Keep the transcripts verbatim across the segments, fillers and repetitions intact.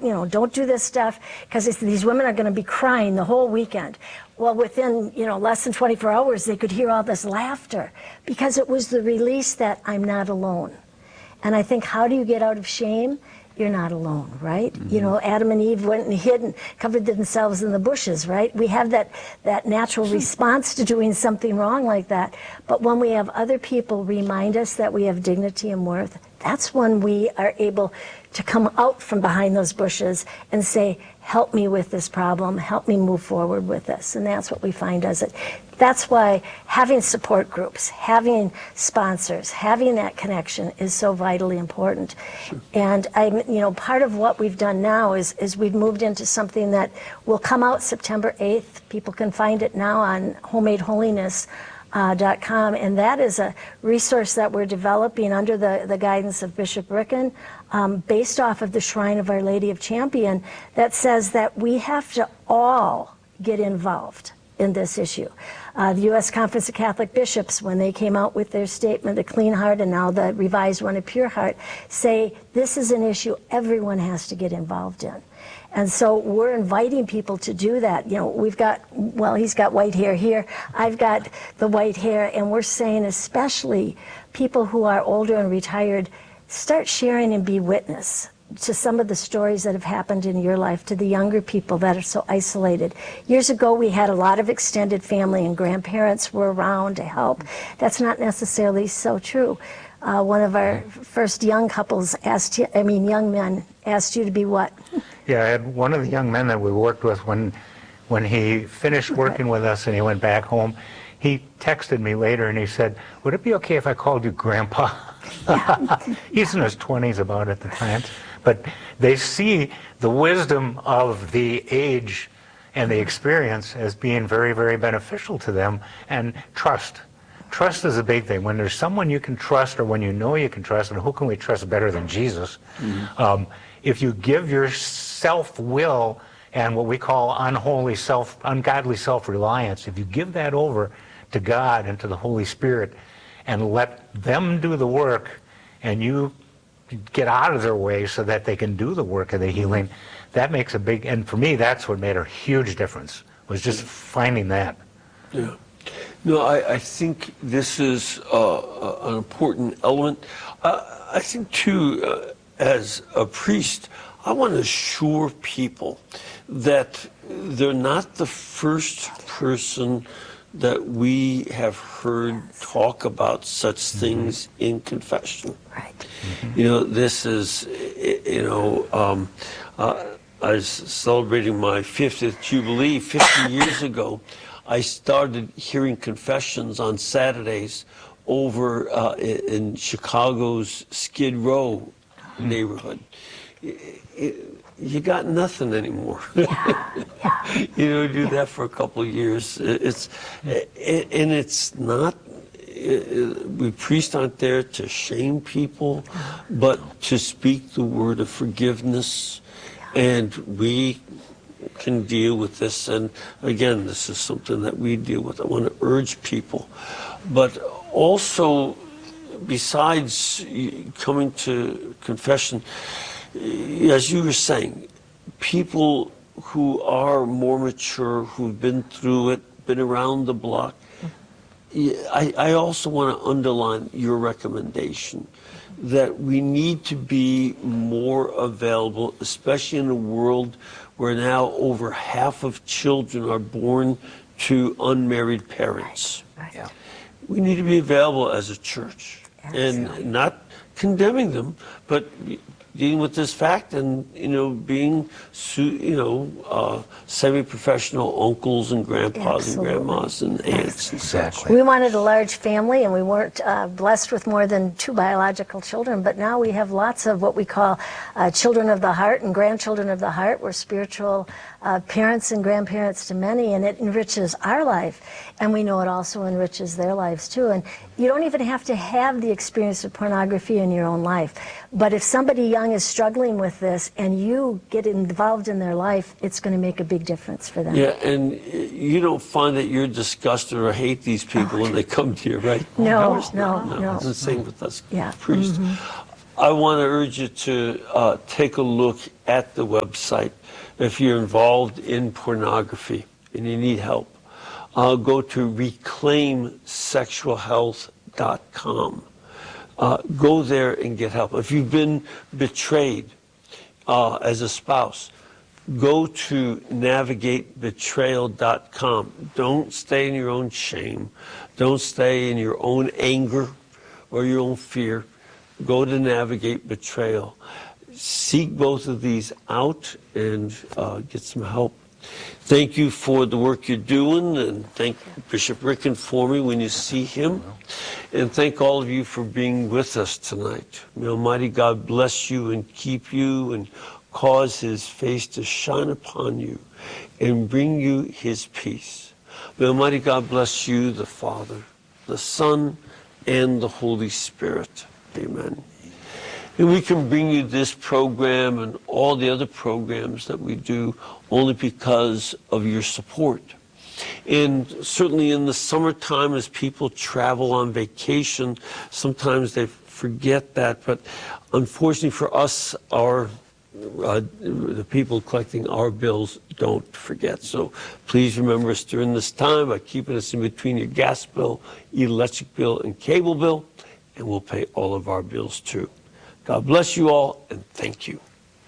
you know, don't do this stuff, because these women are going to be crying the whole weekend. Well, within, you know, less than twenty-four hours, they could hear all this laughter, because it was the release that I'm not alone. And I think, how do you get out of shame? You're not alone, right? Mm-hmm. You know, Adam and Eve went and hid and covered themselves in the bushes, right? We have that, that natural response to doing something wrong like that. But when we have other people remind us that we have dignity and worth, that's when we are able to come out from behind those bushes and say, help me with this problem, help me move forward with this. And that's what we find does it. That's why having support groups, having sponsors, having that connection is so vitally important. Sure. And I, you know, part of what we've done now is, is we've moved into something that will come out September eighth. People can find it now on homemade holiness dot com, and that is a resource that we're developing under the, the guidance of Bishop Ricken, um, based off of the Shrine of Our Lady of Champion, that says that we have to all get involved in this issue. Uh, the U S Conference of Catholic Bishops, when they came out with their statement, the Clean Heart, and now the revised one, A Pure Heart, say this is an issue everyone has to get involved in. And so we're inviting people to do that. You know, we've got, well, he's got white hair here, I've got the white hair, and we're saying especially people who are older and retired, start sharing and be witness to some of the stories that have happened in your life, to the younger people that are so isolated. Years ago, we had a lot of extended family and grandparents were around to help. That's not necessarily so true. Uh, one of our first young couples asked you, I mean, young men asked you to be what? Yeah, I had one of the young men that we worked with, when when he finished working with us and he went back home, he texted me later and he said, would it be okay if I called you Grandpa? Yeah. He's in his twenties about at the time. But they see the wisdom of the age and the experience as being very, very beneficial to them, and trust. Trust is a big thing. When there's someone you can trust, or when you know you can trust, and who can we trust better than Jesus? Mm-hmm. um, if you give your self-will and what we call unholy self, ungodly self-reliance, if you give that over to God and to the Holy Spirit and let them do the work, and you get out of their way so that they can do the work of the healing, that makes a big, and for me, that's what made a huge difference, was just finding that. Yeah. No, I, I think this is uh, an important element. Uh, I think, too, uh, as a priest, I want to assure people that they're not the first person that we have heard talk about such things mm-hmm. in confession. Right. Mm-hmm. You know, this is, you know, um, uh, I was celebrating my fiftieth Jubilee fifty years ago. I started hearing confessions on Saturdays over uh, in Chicago's Skid Row neighborhood. It, it, you got nothing anymore. Yeah, yeah. You know, do yeah. that for a couple of years. It's it, and it's not. It, we priests aren't there to shame people, but to speak the word of forgiveness, and we can deal with this. And again, this is something that we deal with. I want to urge people, but also, besides coming to confession, as you were saying, people who are more mature, who've been through it, been around the block, I, I also want to underline your recommendation that we need to be more available, especially in a world where now over half of children are born to unmarried parents. Right. Yeah. We need to be available as a church. Absolutely. And not condemning them, but dealing with this fact, and you know, being you know uh, semi-professional uncles and grandpas Absolutely. and grandmas and aunts and such. We wanted a large family, and we weren't uh, blessed with more than two biological children, but now we have lots of what we call uh, children of the heart and grandchildren of the heart. We're spiritual uh, parents and grandparents to many, and it enriches our life, and we know it also enriches their lives too. And you don't even have to have the experience of pornography in your own life, but if somebody young is struggling with this and you get involved in their life, it's going to make a big difference for them. Yeah, and you don't find that you're disgusted or hate these people oh. when they come to you, right? No, no, no. no. no. It's the same with us yeah. priests. Mm-hmm. I want to urge you to uh, take a look at the website. If you're involved in pornography and you need help, uh, go to reclaim sexual health dot com. Uh, go there and get help. If you've been betrayed uh, as a spouse, go to navigate betrayal dot com. Don't stay in your own shame. Don't stay in your own anger or your own fear. Go to Navigate Betrayal. Seek both of these out and uh, get some help. Thank you for the work you're doing, and thank Bishop Ricken for me when you see him. And thank all of you for being with us tonight. May Almighty God bless you and keep you and cause his face to shine upon you and bring you his peace. May Almighty God bless you, the Father, the Son, and the Holy Spirit. Amen. And we can bring you this program and all the other programs that we do only because of your support. And certainly in the summertime, as people travel on vacation, sometimes they forget that. But unfortunately for us, our uh, the people collecting our bills don't forget. So please remember us during this time by keeping us in between your gas bill, electric bill, and cable bill, and we'll pay all of our bills too. God bless you all, and thank you.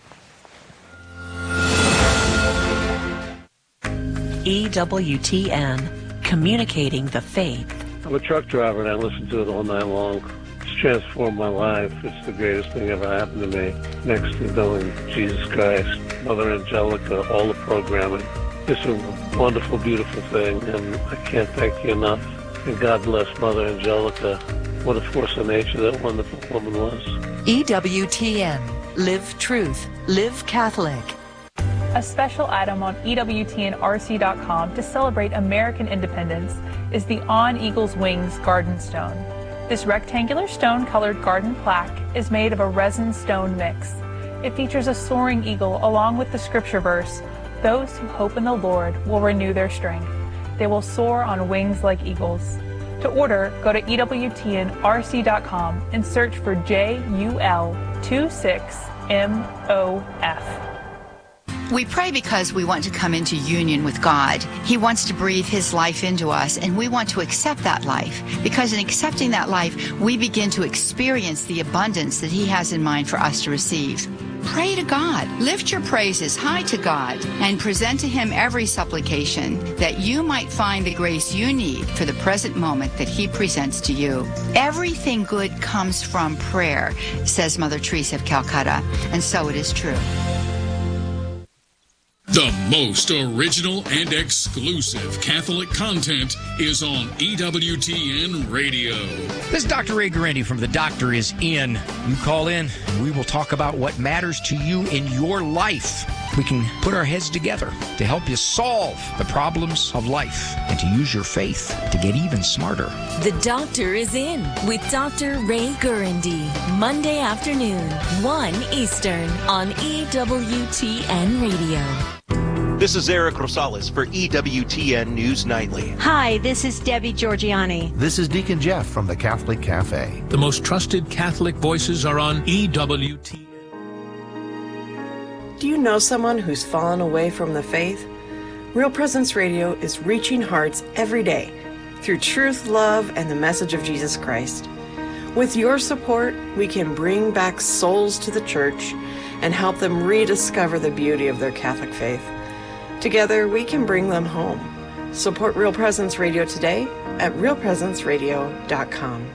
E W T N, communicating the faith. I'm a truck driver, and I listen to it all night long. It's transformed my life. It's the greatest thing ever happened to me, next to knowing Jesus Christ, Mother Angelica, all the programming. It's a wonderful, beautiful thing, and I can't thank you enough. And God bless Mother Angelica. What a force of nature that wonderful woman was. E W T N, live truth, live Catholic. A special item on E W T N R C dot com to celebrate American independence is the On Eagle's Wings Garden Stone. This rectangular stone-colored garden plaque is made of a resin stone mix. It features a soaring eagle along with the scripture verse, "Those who hope in the Lord will renew their strength. They will soar on wings like eagles." To order, go to E W T N R C dot com and search for J U L twenty-six M O F. We pray because we want to come into union with God. He wants to breathe His life into us, and we want to accept that life. Because in accepting that life, we begin to experience the abundance that He has in mind for us to receive. Pray to God. Lift your praises high to God and present to Him every supplication that you might find the grace you need for the present moment that He presents to you. Everything good comes from prayer, says Mother Teresa of Calcutta, and so it is true. The most original and exclusive Catholic content is on E W T N Radio. This is Doctor Ray Guarendi from The Doctor Is In. You call in, and we will talk about what matters to you in your life. We can put our heads together to help you solve the problems of life and to use your faith to get even smarter. The Doctor Is In with Doctor Ray Guarendi. Monday afternoon, one Eastern on E W T N Radio. This is Eric Rosales for E W T N News Nightly. Hi, this is Debbie Georgiani. This is Deacon Jeff from the Catholic Cafe. The most trusted Catholic voices are on E W T N. Do you know someone who's fallen away from the faith? Real Presence Radio is reaching hearts every day through truth, love, and the message of Jesus Christ. With your support, we can bring back souls to the church and help them rediscover the beauty of their Catholic faith. Together, we can bring them home. Support Real Presence Radio today at real presence radio dot com.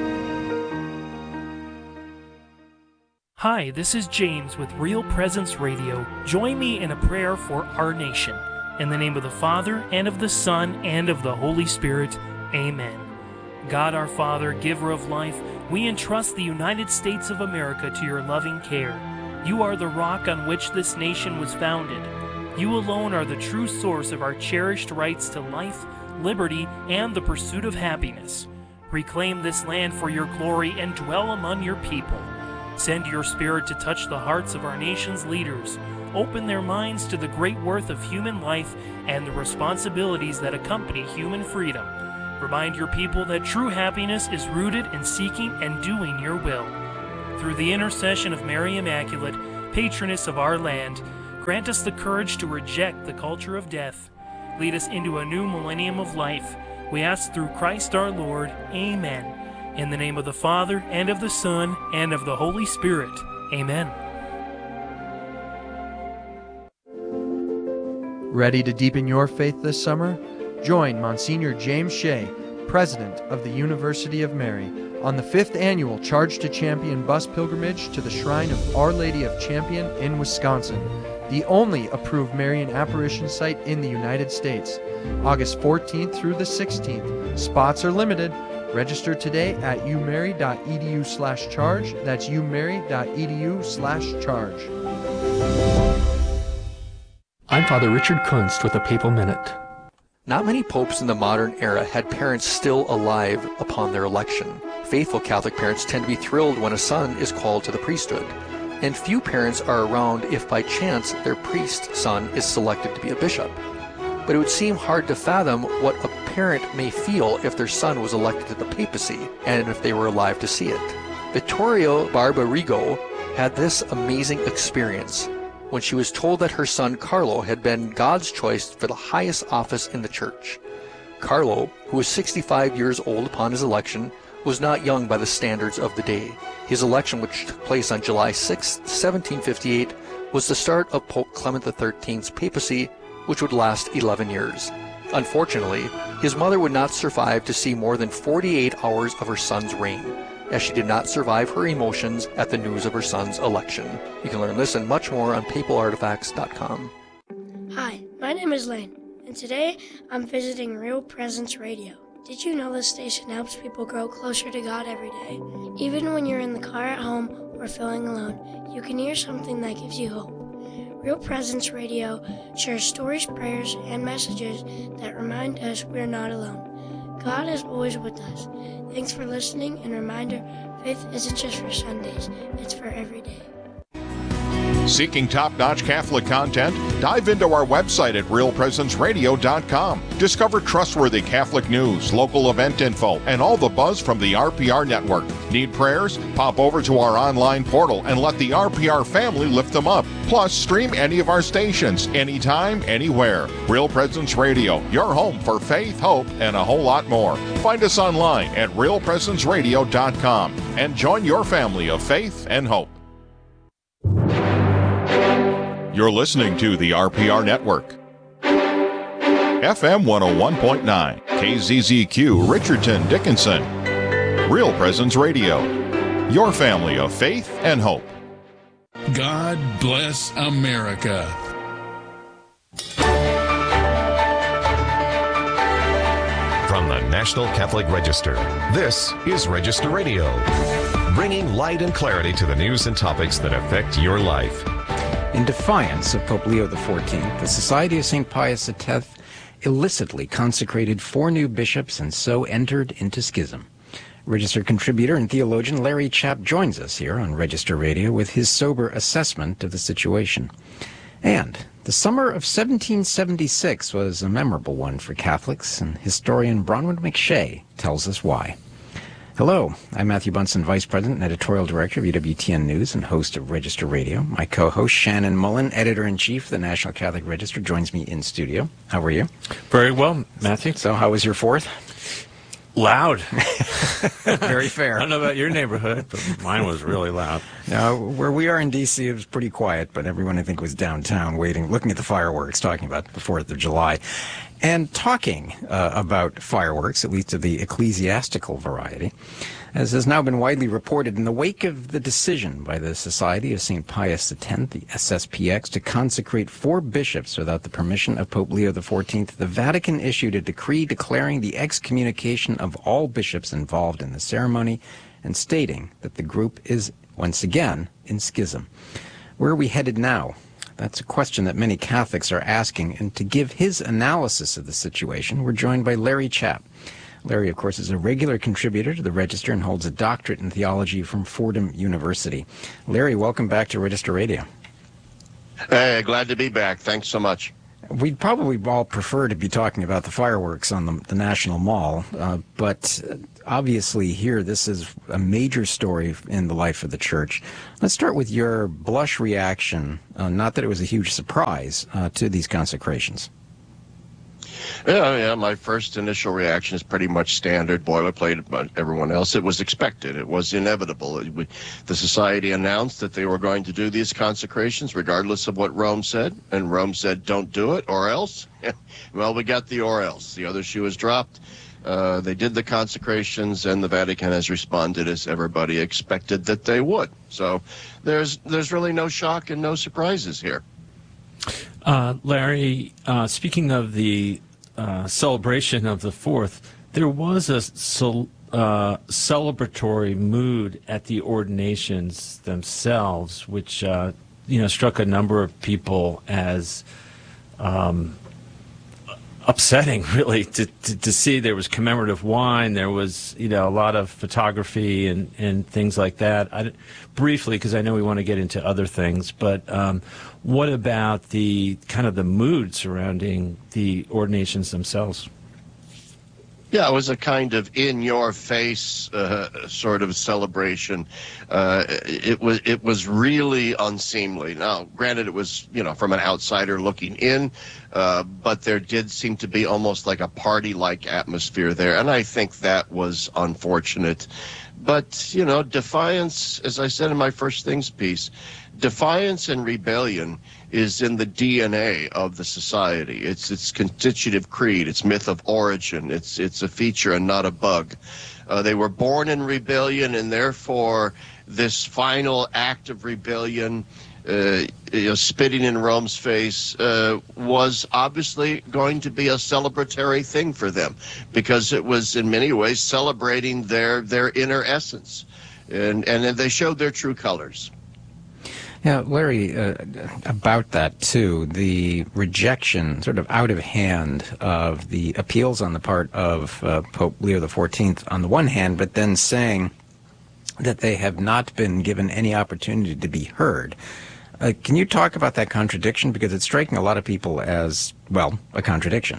Hi, this is James with Real Presence Radio. Join me in a prayer for our nation. In the name of the Father, and of the Son, and of the Holy Spirit. Amen. God our Father, giver of life, we entrust the United States of America to your loving care. You are the rock on which this nation was founded. You alone are the true source of our cherished rights to life, liberty, and the pursuit of happiness. Reclaim this land for your glory and dwell among your people. Send your Spirit to touch the hearts of our nation's leaders. Open their minds to the great worth of human life and the responsibilities that accompany human freedom. Remind your people that true happiness is rooted in seeking and doing your will. Through the intercession of Mary Immaculate, patroness of our land, grant us the courage to reject the culture of death. Lead us into a new millennium of life. We ask through Christ our Lord. Amen. In the name of the Father, and of the Son, and of the Holy Spirit. Amen. Ready to deepen your faith this summer? Join Monsignor James Shea, President of the University of Mary, on the fifth annual Charge to Champion bus pilgrimage to the Shrine of Our Lady of Champion in Wisconsin, the only approved Marian apparition site in the United States. August fourteenth through the sixteenth. Spots are limited. Register today at umary.edu slash charge. That's umary.edu slash charge. I'm Father Richard Kunst with a Papal Minute. Not many popes in the modern era had parents still alive upon their election. Faithful Catholic parents tend to be thrilled when a son is called to the priesthood. And few parents are around if by chance their priest son is selected to be a bishop. But it would seem hard to fathom what a parent may feel if their son was elected to the papacy and if they were alive to see it. Vittorio Barbarigo had this amazing experience when she was told that her son Carlo had been God's choice for the highest office in the church. Carlo, who was sixty-five years old upon his election, was not young by the standards of the day. His election, which took place on July sixth, seventeen fifty-eight, was the start of Pope Clement the thirteenth's papacy, which would last eleven years. Unfortunately, his mother would not survive to see more than forty-eight hours of her son's reign, as she did not survive her emotions at the news of her son's election. You can learn this and much more on papal artifacts dot com. Hi, my name is Lane, and today I'm visiting Real Presence Radio. Did you know this station helps people grow closer to God every day? Even when you're in the car at home or feeling alone, you can hear something that gives you hope. Real Presence Radio shares stories, prayers, and messages that remind us we're not alone. God is always with us. Thanks for listening, and reminder, faith isn't just for Sundays, it's for every day. Seeking top-notch Catholic content? Dive into our website at real presence radio dot com. Discover trustworthy Catholic news, local event info, and all the buzz from the R P R network. Need prayers? Pop over to our online portal and let the R P R family lift them up. Plus, stream any of our stations, anytime, anywhere. Real Presence Radio, your home for faith, hope, and a whole lot more. Find us online at real presence radio dot com and join your family of faith and hope. You're listening to the R P R Network. F M one oh one point nine, K Z Z Q, Richardson, Dickinson. Real Presence Radio, your family of faith and hope. God bless America. From the National Catholic Register, this is Register Radio, bringing light and clarity to the news and topics that affect your life. In defiance of Pope Leo the fourteenth, the Society of Saint Pius the tenth illicitly consecrated four new bishops and so entered into schism. Register contributor and theologian Larry Chapp joins us here on Register Radio with his sober assessment of the situation. And the summer of seventeen seventy-six was a memorable one for Catholics, and historian Bronwyn McShay tells us why. Hello, I'm Matthew Bunson, Vice President and Editorial Director of E W T N News and host of Register Radio. My co-host, Shannon Mullen, Editor-in-Chief of the National Catholic Register, joins me in studio. How are you? Very well, Matthew. So how was your fourth? Loud. Very fair. I don't know about your neighborhood, but mine was really loud. Now, where we are in D C, it was pretty quiet, but everyone, I think, was downtown waiting, looking at the fireworks, talking about the fourth of July. And talking uh, about fireworks, at least of the ecclesiastical variety, as has now been widely reported, in the wake of the decision by the Society of Saint Pius the tenth, the S S P X, to consecrate four bishops without the permission of Pope Leo the fourteenth, the Vatican issued a decree declaring the excommunication of all bishops involved in the ceremony and stating that the group is, once again, in schism. Where are we headed now? That's a question that many Catholics are asking, and to give his analysis of the situation, we're joined by Larry Chapp. Larry, of course, is a regular contributor to the Register and holds a doctorate in theology from Fordham University. Larry, welcome back to Register Radio. Hey, glad to be back. Thanks so much. We'd probably all prefer to be talking about the fireworks on the, the National Mall, uh, but obviously here this is a major story in the life of the church. Let's start with your blush reaction, uh, not that it was a huge surprise, uh, to these consecrations. Yeah, yeah, my first initial reaction is pretty much standard boilerplate, but everyone else. It was expected. It was inevitable. It, we, the society announced that they were going to do these consecrations regardless of what Rome said, and Rome said, don't do it, or else. Well, we got the or else. The other shoe was dropped. Uh, they did the consecrations, and the Vatican has responded as everybody expected that they would. So there's there's really no shock and no surprises here. Uh, Larry, uh, speaking of the uh, celebration of the fourth, there was a cel- uh, celebratory mood at the ordinations themselves, which uh, you know struck a number of people as um, upsetting, really, to, to to see. There was commemorative wine, there was you know a lot of photography and and things like that. I, briefly, because I know we want to get into other things, but. Um, What about the kind of the mood surrounding the ordinations themselves? Yeah, it was a kind of in-your-face uh, sort of celebration. Uh, it was it was really unseemly. Now, granted, it was you know from an outsider looking in, uh, but there did seem to be almost like a party-like atmosphere there, and I think that was unfortunate. But you know, defiance, as I said in my first things piece, defiance and rebellion is in the D N A of the society. It's its constitutive creed, its myth of origin. It's it's a feature and not a bug. Uh, they were born in rebellion, and therefore this final act of rebellion, uh, you know, spitting in Rome's face, uh, was obviously going to be a celebratory thing for them, because it was in many ways celebrating their their inner essence, and and they showed their true colors. Yeah, Larry, uh, about that, too, the rejection, sort of out of hand, of the appeals on the part of uh, Pope Leo the fourteenth on the one hand, but then saying that they have not been given any opportunity to be heard. Uh, can you talk about that contradiction? Because it's striking a lot of people as, well, a contradiction.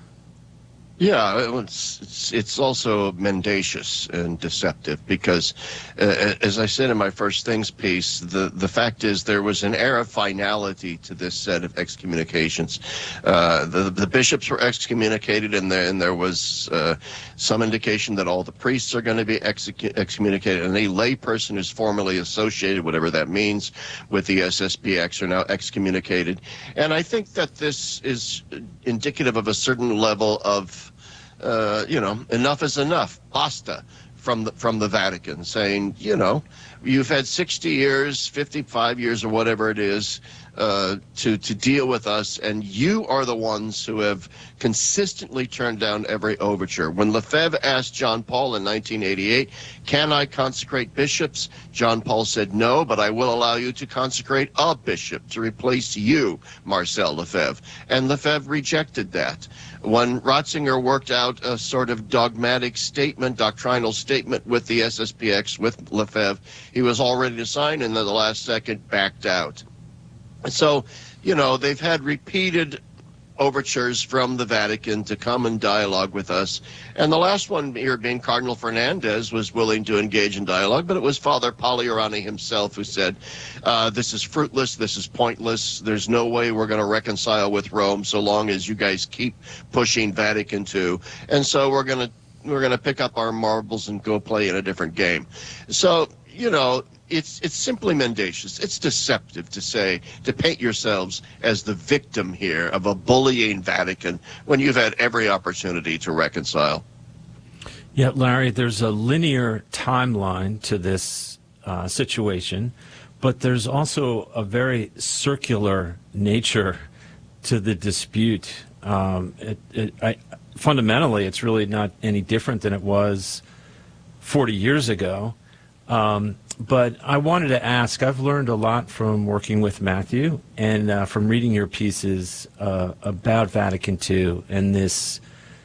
Yeah, it's, it's it's also mendacious and deceptive because, uh, as I said in my first things piece, the, the fact is there was an air of finality to this set of excommunications. Uh, the the bishops were excommunicated, and there and there was uh, some indication that all the priests are going to be exec- excommunicated, and any lay person who's formally associated, whatever that means, with the S S P X are now excommunicated. And I think that this is indicative of a certain level of Uh, you know, enough is enough, basta, from the from the Vatican, saying, you know, you've had sixty years, fifty-five years, or whatever it is, uh, to to deal with us, and you are the ones who have consistently turned down every overture. When Lefebvre asked John Paul in nineteen eighty-eight, "Can I consecrate bishops?" John Paul said, "No, but I will allow you to consecrate a bishop to replace you, Marcel Lefebvre." And Lefebvre rejected that. When Ratzinger worked out a sort of dogmatic statement, doctrinal statement with the S S P X, with Lefebvre, he was all ready to sign, and then the last second backed out. So, you know, they've had repeated overtures from the Vatican to come and dialogue with us. And the last one here being Cardinal Fernandez was willing to engage in dialogue, but it was Father Pagliarani himself who said, uh, this is fruitless, this is pointless, there's no way we're going to reconcile with Rome so long as you guys keep pushing Vatican two. And so we're going to we're going to pick up our marbles and go play in a different game. So, you know, It's it's simply mendacious. It's deceptive to say, to paint yourselves as the victim here of a bullying Vatican when you've had every opportunity to reconcile. Yeah, Larry, there's a linear timeline to this uh, situation, but there's also a very circular nature to the dispute. Um, it, it, I, fundamentally, it's really not any different than it was forty years ago. Um, But I wanted to ask, I've learned a lot from working with Matthew and uh, from reading your pieces uh, about Vatican two and this,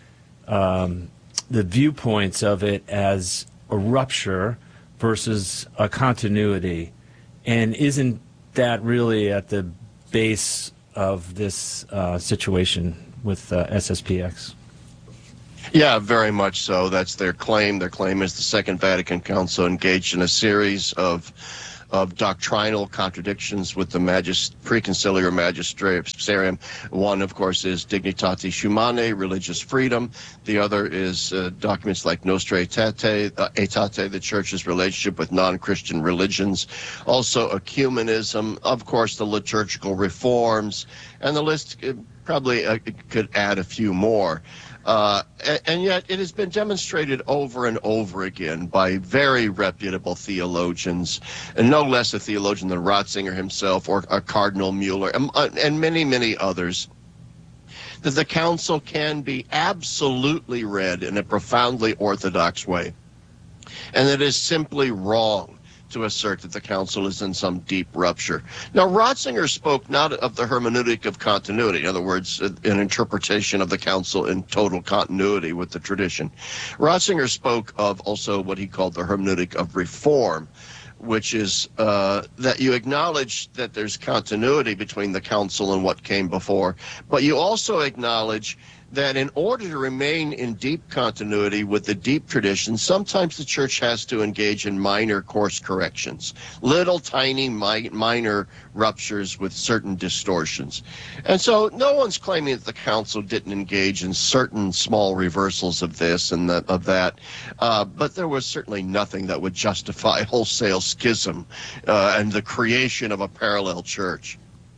um, the viewpoints of it as a rupture versus a continuity. And isn't that really at the base of this uh, situation with uh, S S P X? Yeah, very much so. That's their claim. Their claim is the Second Vatican Council engaged in a series of of doctrinal contradictions with the magist- preconciliar magisterium. One, of course, is Dignitatis Humanae, religious freedom. The other is uh, documents like Nostra Aetate, uh, Aetate, the Church's relationship with non-Christian religions. Also, ecumenism, of course, the liturgical reforms, and the list uh, probably uh, could add a few more. Uh, and, and yet it has been demonstrated over and over again by very reputable theologians, and no less a theologian than Ratzinger himself or, or Cardinal Mueller and, and many, many others, that the council can be absolutely read in a profoundly orthodox way. And it is simply wrong to assert that the council is in some deep rupture. Now, Ratzinger spoke not of the hermeneutic of continuity, in other words, an interpretation of the council in total continuity with the tradition. Ratzinger spoke of also what he called the hermeneutic of reform, which is uh, that you acknowledge that there's continuity between the council and what came before, but you also acknowledge that in order to remain in deep continuity with the deep tradition, sometimes the church has to engage in minor course corrections, little tiny mi- minor ruptures with certain distortions. And so no one's claiming that the council didn't engage in certain small reversals of this and that, of that, uh, but there was certainly nothing that would justify wholesale schism uh, and the creation of a parallel church.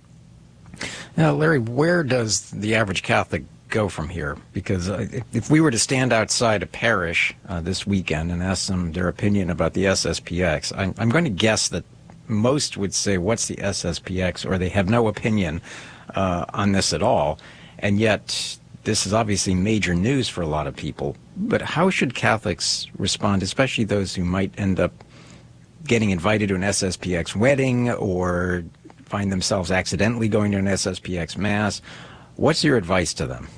Now, Larry, where does the average Catholic go from here? Because uh, if we were to stand outside a parish uh, this weekend and ask them their opinion about the S S P X, I'm, I'm going to guess that most would say, what's the S S P X? Or they have no opinion uh, on this at all. And yet, this is obviously major news for a lot of people. But how should Catholics respond, especially those who might end up getting invited to an S S P X wedding or find themselves accidentally going to an S S P X Mass? What's your advice to them?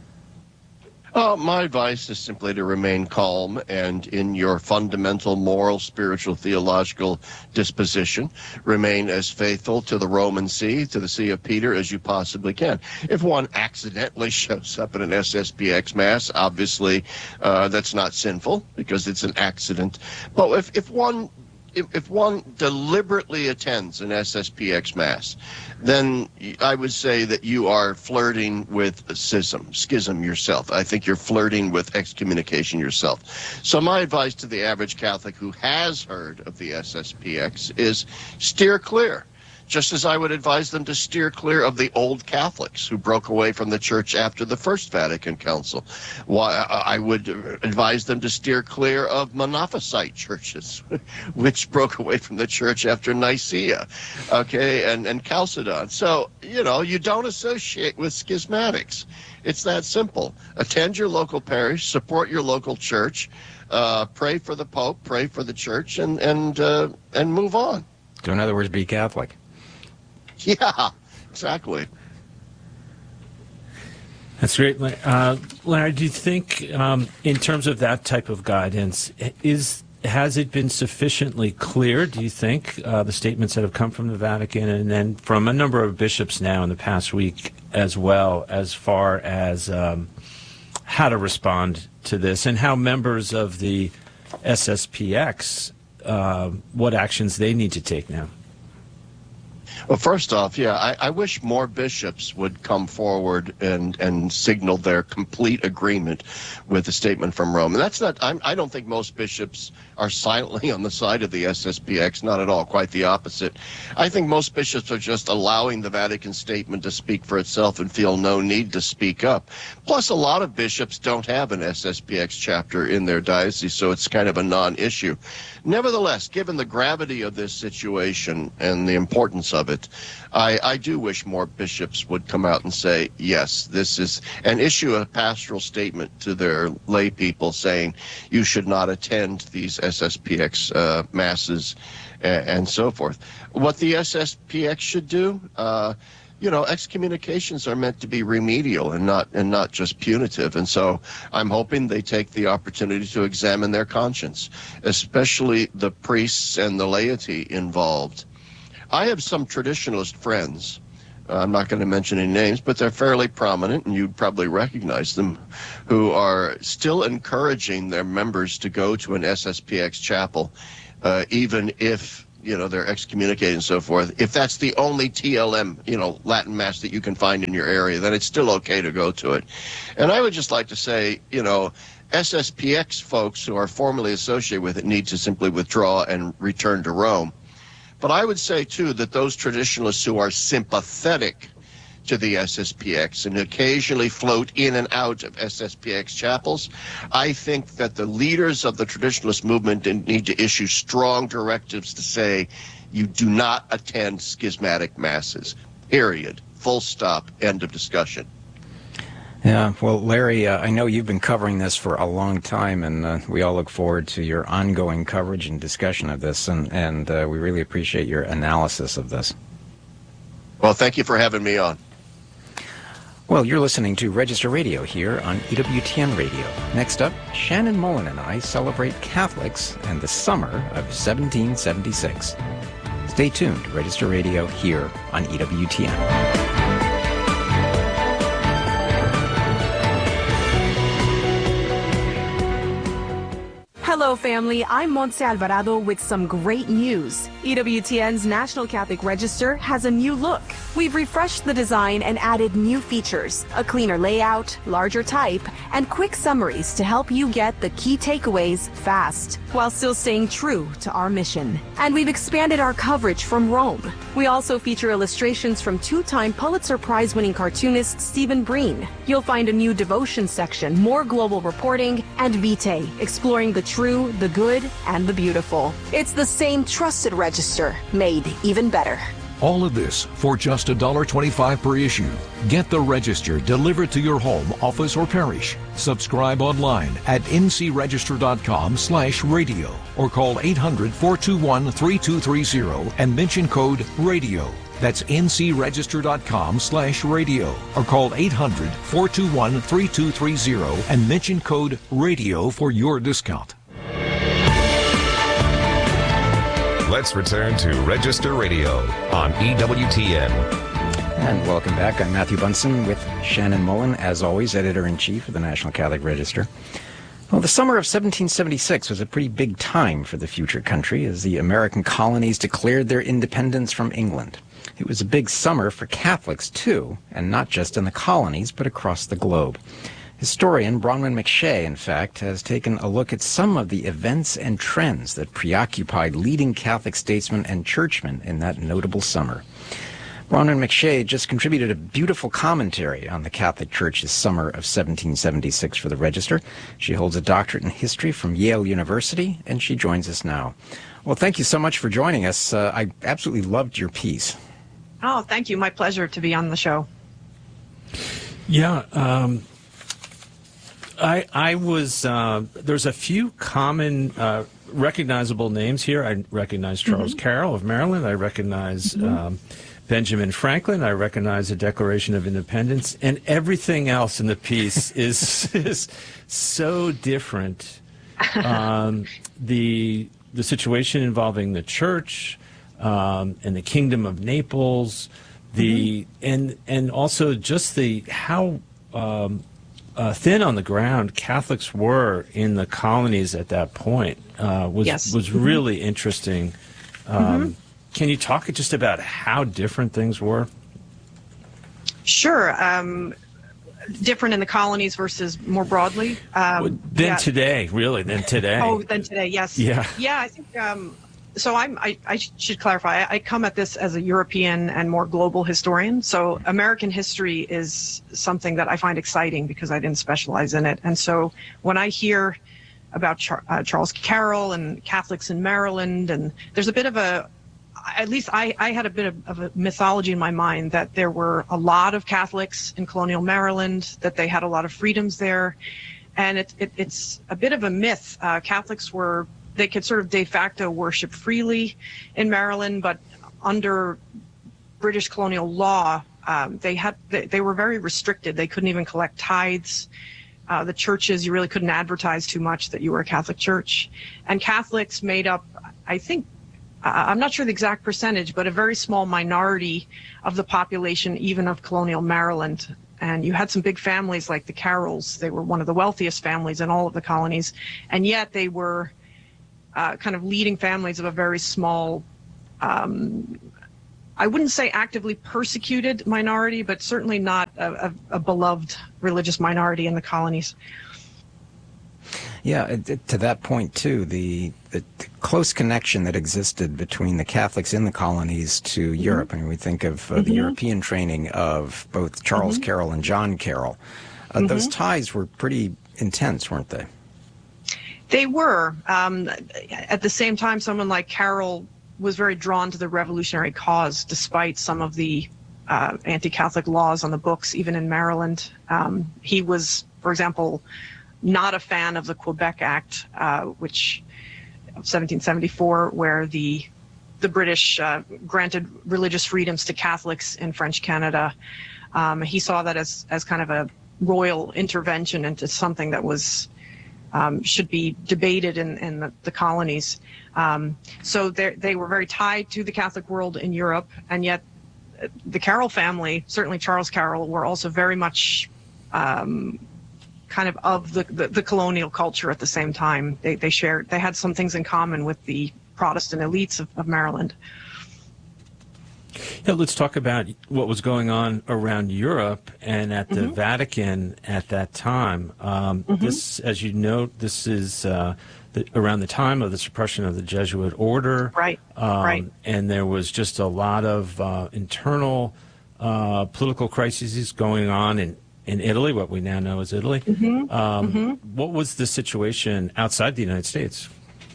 Uh, my advice is simply to remain calm and in your fundamental moral, spiritual, theological disposition, remain as faithful to the Roman See, to the See of Peter, as you possibly can. If one accidentally shows up at an S S P X Mass, obviously uh, that's not sinful because it's an accident. But if, if one If, if one deliberately attends an S S P X Mass, then I would say that you are flirting with schism, schism yourself. I think you're flirting with excommunication yourself. So my advice to the average Catholic who has heard of the S S P X is steer clear. Just as I would advise them to steer clear of the old Catholics who broke away from the church after the First Vatican Council. Why, I would advise them to steer clear of Monophysite churches, which broke away from the church after Nicaea, okay, and, and Chalcedon. So, you know, you don't associate with schismatics. It's that simple. Attend your local parish, support your local church, uh, pray for the Pope, pray for the church, and, and, uh, and move on. So in other words, be Catholic. Yeah, exactly. That's great. Uh, Larry, do you think, um, in terms of that type of guidance, is has it been sufficiently clear, do you think, uh, the statements that have come from the Vatican and then from a number of bishops now in the past week as well, as far as um, how to respond to this and how members of the S S P X, uh, what actions they need to take now? Well, first off, yeah, I, I wish more bishops would come forward and, and signal their complete agreement with the statement from Rome. And that's not, I'm, I don't think most bishops are silently on the side of the S S P X, not at all, quite the opposite. I think most bishops are just allowing the Vatican statement to speak for itself and feel no need to speak up. Plus, a lot of bishops don't have an S S P X chapter in their diocese, so it's kind of a non-issue. Nevertheless, given the gravity of this situation and the importance of it, I, I do wish more bishops would come out and say, yes, this is, and issue a pastoral statement to their lay people saying you should not attend these S S P X uh, masses and, and so forth. What the S S P X should do, uh, you know, excommunications are meant to be remedial and not and not just punitive. And so I'm hoping they take the opportunity to examine their conscience, especially the priests and the laity involved. I have some traditionalist friends uh, I'm not going to mention any names, but they're fairly prominent, and you'd probably recognize them, who are still encouraging their members to go to an S S P X chapel, uh, even if, you know, they're excommunicated and so forth. If that's the only T L M, you know, Latin Mass that you can find in your area, then it's still okay to go to it. And I would just like to say, you know, S S P X folks who are formally associated with it need to simply withdraw and return to Rome. But I would say, too, that those traditionalists who are sympathetic to the S S P X and occasionally float in and out of S S P X chapels, I think that the leaders of the traditionalist movement need to issue strong directives to say, you do not attend schismatic masses, period, full stop, end of discussion. Yeah, well, Larry, uh, I know you've been covering this for a long time, and uh, we all look forward to your ongoing coverage and discussion of this, and, and uh, we really appreciate your analysis of this. Well, thank you for having me on. Well, you're listening to Register Radio here on E W T N Radio. Next up, Shannon Mullen and I celebrate Catholics and the summer of seventeen seventy-six. Stay tuned to Register Radio here on E W T N. Hello, family. I'm Montse Alvarado with some great news. E W T N's National Catholic Register has a new look. We've refreshed the design and added new features, a cleaner layout, larger type, and quick summaries to help you get the key takeaways fast, while still staying true to our mission. And we've expanded our coverage from Rome. We also feature illustrations from two-time Pulitzer Prize-winning cartoonist Stephen Breen. You'll find a new devotion section, more global reporting, and Vitae, exploring the true, the good, and the beautiful. It's the same trusted register, made even better. All of this for just one dollar twenty-five per issue. Get the Register delivered to your home, office, or parish. Subscribe online at ncregister.com slash radio or call eight hundred, four two one, three two three zero and mention code RADIO. That's ncregister.com slash radio or call eight hundred, four two one, three two three zero and mention code RADIO for your discount. Let's return to Register Radio on E W T N. And welcome back. I'm Matthew Bunson with Shannon Mullen, as always, Editor-in-Chief of the National Catholic Register. Well, the summer of seventeen seventy-six was a pretty big time for the future country as the American colonies declared their independence from England. It was a big summer for Catholics, too, and not just in the colonies, but across the globe. Historian Bronwyn McShay, in fact, has taken a look at some of the events and trends that preoccupied leading Catholic statesmen and churchmen in that notable summer. Bronwyn McShay just contributed a beautiful commentary on the Catholic Church's summer of seventeen seventy-six for the Register. She holds a doctorate in history from Yale University, and she joins us now. Well, thank you so much for joining us. Uh, I absolutely loved your piece. Oh, thank you. My pleasure to be on the show. Yeah, um... I, I was, uh, there's a few common uh, recognizable names here. I recognize Charles mm-hmm. Carroll of Maryland. I recognize mm-hmm. um, Benjamin Franklin. I recognize the Declaration of Independence. And everything else in the piece is, is so different. Um, the, the situation involving the church um, and the Kingdom of Naples, the mm-hmm. and and also just the how... Um, Uh, thin on the ground Catholics were in the colonies at that point uh, was yes. was mm-hmm. really interesting. Um, mm-hmm. Can you talk just about how different things were? Sure. Um, different in the colonies versus more broadly? Um, well, than yeah. today, really, than today. Oh, than today, yes. Yeah. Yeah, I think... Um, So I'm, I, I should clarify, I come at this as a European and more global historian. So American history is something that I find exciting because I didn't specialize in it. And so when I hear about Char- uh, Charles Carroll and Catholics in Maryland, and there's a bit of a, at least I, I had a bit of, of a mythology in my mind that there were a lot of Catholics in colonial Maryland, that they had a lot of freedoms there. And it, it, it's a bit of a myth. Uh, Catholics were They could sort of de facto worship freely in Maryland, but under British colonial law, um, they had they, they were very restricted. They couldn't even collect tithes. Uh, the churches, you really couldn't advertise too much that you were a Catholic church. And Catholics made up, I think, I'm not sure the exact percentage, but a very small minority of the population, even of colonial Maryland. And you had some big families like the Carrolls. They were one of the wealthiest families in all of the colonies. And yet they were uh, kind of leading families of a very small, um, I wouldn't say actively persecuted minority, but certainly not a, a, a beloved religious minority in the colonies. Yeah, it, it, to that point, too, the, the, the close connection that existed between the Catholics in the colonies to mm-hmm. Europe. I mean, we think of uh, mm-hmm. the European training of both Charles mm-hmm. Carroll and John Carroll. Uh, mm-hmm. Those ties were pretty intense, weren't they? They were. Um, at the same time, someone like Carroll was very drawn to the revolutionary cause, despite some of the uh, anti-Catholic laws on the books, even in Maryland. Um, he was, for example, not a fan of the Quebec Act, uh, which of seventeen seventy-four, where the the British uh, granted religious freedoms to Catholics in French Canada. Um, he saw that as as kind of a royal intervention into something that was um, should be debated in, in the, the colonies. Um, so they were very tied to the Catholic world in Europe, and yet the Carroll family, certainly Charles Carroll, were also very much um, kind of of the, the, the colonial culture at the same time. They, they shared, they had some things in common with the Protestant elites of, of Maryland. Yeah, let's talk about what was going on around Europe and at the mm-hmm. Vatican at that time. Um, mm-hmm. This, as you note, this is uh, the, around the time of the suppression of the Jesuit order. Right, um, right. And there was just a lot of uh, internal uh, political crises going on in in Italy, what we now know as Italy. Mm-hmm. Um, mm-hmm. What was the situation outside the United States?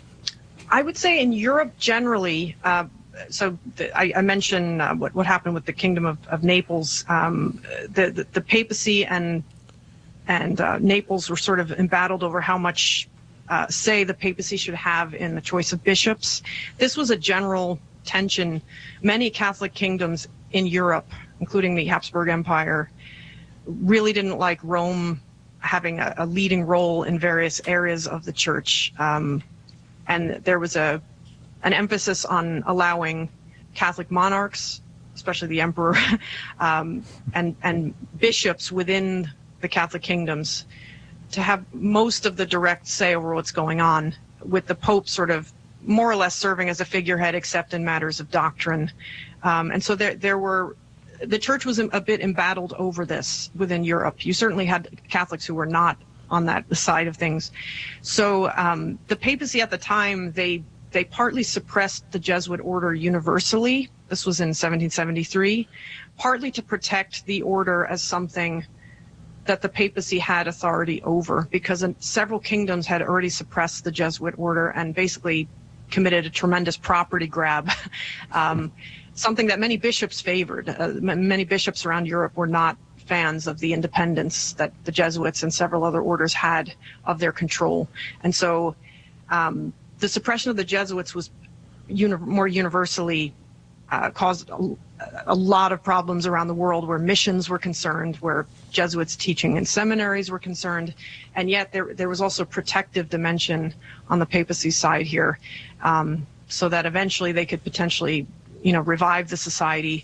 I would say in Europe generally, uh, so the, I, I mentioned uh, what, what happened with the Kingdom of, of Naples. Um, the, the, the papacy and, and uh, Naples were sort of embattled over how much uh, say the papacy should have in the choice of bishops. This was a general tension. Many Catholic kingdoms in Europe, including the Habsburg Empire, really didn't like Rome having a, a leading role in various areas of the church. Um, and there was a an emphasis on allowing Catholic monarchs, especially the emperor, um, and, and bishops within the Catholic kingdoms to have most of the direct say over what's going on, with the Pope sort of more or less serving as a figurehead, except in matters of doctrine. Um, and so there, there were The church was a bit embattled over this within Europe. You certainly had Catholics who were not on that side of things. So um, the papacy at the time, they they partly suppressed the Jesuit order universally. This was in seventeen seventy-three, partly to protect the order as something that the papacy had authority over, because several kingdoms had already suppressed the Jesuit order and basically committed a tremendous property grab. um, Something that many bishops favored. Uh, many bishops around Europe were not fans of the independence that the Jesuits and several other orders had of their control. And so um, the suppression of the Jesuits was uni- more universally uh, caused a, a lot of problems around the world, where missions were concerned, where Jesuits teaching in seminaries were concerned. And yet there, there was also a protective dimension on the papacy side here, um, so that eventually they could potentially you know, revive the society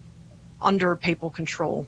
under papal control.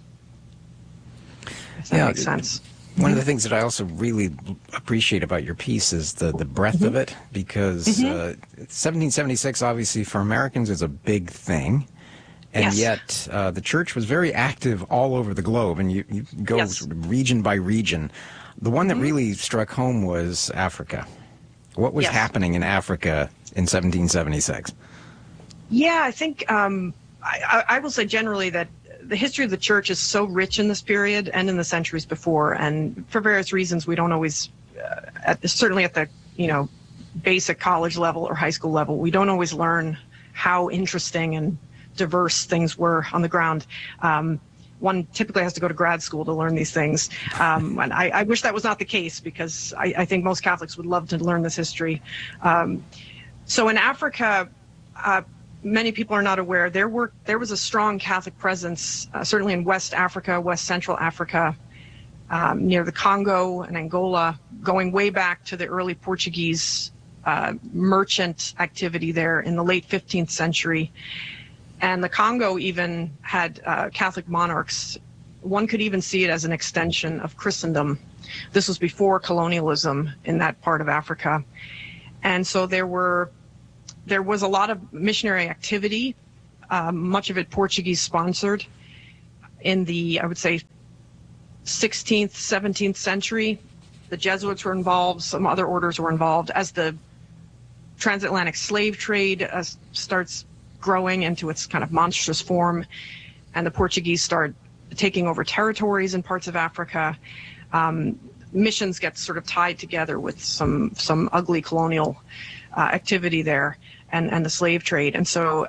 If that yeah, makes sense. One of the things that I also really appreciate about your piece is the, the breadth mm-hmm. of it, because mm-hmm. uh, seventeen seventy-six, obviously, for Americans is a big thing. And yes. yet uh, the church was very active all over the globe, and you, you go yes. sort of region by region. The one that mm-hmm. really struck home was Africa. What was yes. happening in Africa in seventeen seventy-six? Yeah, I think um, I, I will say generally that the history of the church is so rich in this period and in the centuries before, and for various reasons we don't always, uh, at the, certainly at the you know basic college level or high school level, we don't always learn how interesting and diverse things were on the ground. Um, one typically has to go to grad school to learn these things, um, and I, I wish that was not the case, because I, I think most Catholics would love to learn this history. Um, so in Africa, uh, many people are not aware, there were there was a strong Catholic presence, uh, certainly in West Africa, West Central Africa, um, near the Congo and Angola, going way back to the early Portuguese uh, merchant activity there in the late fifteenth century. And the Congo even had uh, Catholic monarchs. One could even see it as an extension of Christendom. This was before colonialism in that part of Africa. And so there were, there was a lot of missionary activity, um, much of it Portuguese sponsored, in the, I would say, sixteenth, seventeenth century. The Jesuits were involved, some other orders were involved. As the transatlantic slave trade uh, starts growing into its kind of monstrous form, and the Portuguese start taking over territories in parts of Africa, um, missions get sort of tied together with some some ugly colonial uh, activity there, and, and the slave trade. And so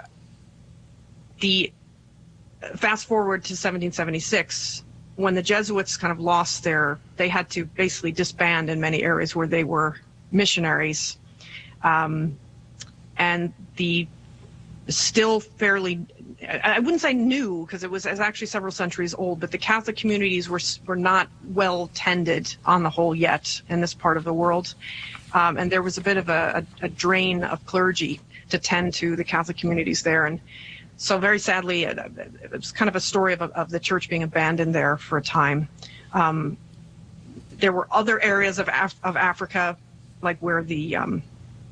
the fast forward to seventeen seventy-six, when the Jesuits kind of lost their, they had to basically disband in many areas where they were missionaries. Um, and the still fairly, I wouldn't say new, because it was, it was actually several centuries old, but the Catholic communities were were not well tended on the whole yet in this part of the world. Um, and there was a bit of a, a, a drain of clergy to tend to the Catholic communities there. And so very sadly, it, it was kind of a story of, of the church being abandoned there for a time. Um, there were other areas of, Af of Africa, like where the, um,